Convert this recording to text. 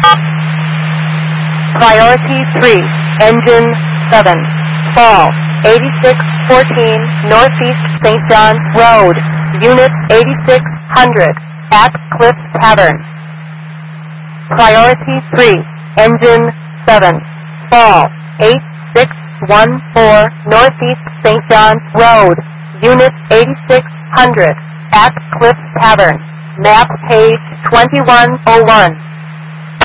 Priority 3, Engine 7, fall 8614 Northeast St. John's Road, Unit 8600, at Cliff Tavern. Priority 3, Engine 7, fall 8614 Northeast St. John's Road, Unit 8600, at Cliff Tavern. Map page 2101.